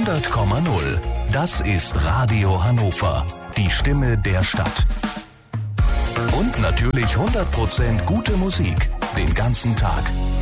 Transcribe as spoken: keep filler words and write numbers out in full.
hundert Komma null. Das ist Radio Hannover, die Stimme der Stadt. Und natürlich hundert Prozent gute Musik, den ganzen Tag.